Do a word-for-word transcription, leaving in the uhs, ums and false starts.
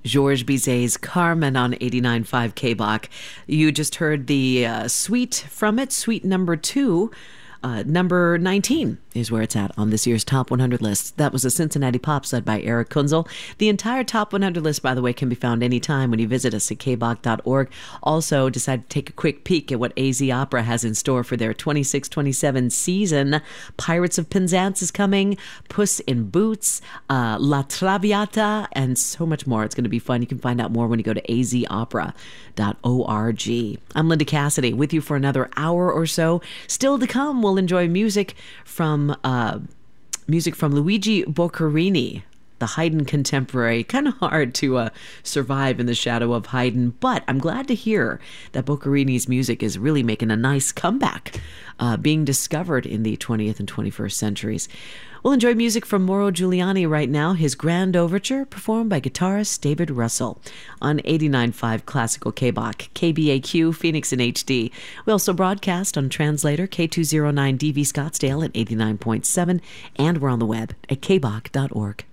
Georges Bizet's Carmen on eighty-nine point five K B O C. You just heard the uh, suite from it, suite number two. Uh, number nineteen is where it's at on this year's Top one hundred list. That was a Cincinnati Pop led by Eric Kunzel. The entire Top one hundred list, by the way, can be found anytime when you visit us at k b o c dot org. Also, decide to take a quick peek at what A Z Opera has in store for their twenty-six twenty-seven season. Pirates of Penzance is coming, Puss in Boots, uh, La Traviata, and so much more. It's going to be fun. You can find out more when you go to a z opera dot org. I'm Linda Cassidy with you for another hour or so. Still to come, we'll enjoy music from uh, music from Luigi Boccherini, the Haydn contemporary. Kind of hard to uh, survive in the shadow of Haydn, but I'm glad to hear that Boccherini's music is really making a nice comeback, uh, being discovered in the twentieth and twenty-first centuries. We'll enjoy music from Mauro Giuliani right now, his Grand Overture, performed by guitarist David Russell on eighty-nine point five Classical K B O C, K B A Q, Phoenix in H D. We also broadcast on Translator K two oh nine D V Scottsdale at eighty-nine point seven, and we're on the web at k b o c dot org.